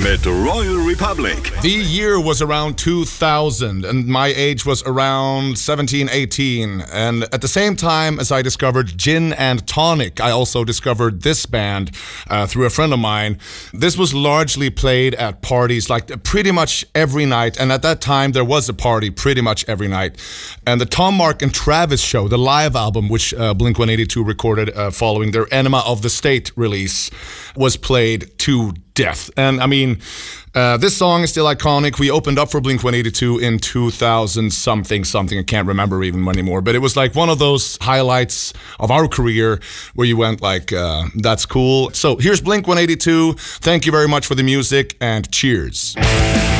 Met Royal Republic. The year was around 2000 and my age was around 17, 18. And at the same time as I discovered Gin and Tonic, I also discovered this band through a friend of mine. This was largely played at parties like pretty much every night. And at that time there was a party pretty much every night. And the Tom, Mark and Travis Show, the live album which Blink-182 recorded following their Enema of the State release, was played to death. And I mean, this song is still iconic. We opened up for Blink-182 in 2000 something. I can't remember even anymore. But it was like one of those highlights of our career where you went like, that's cool. So here's Blink-182. Thank you very much for the music and cheers.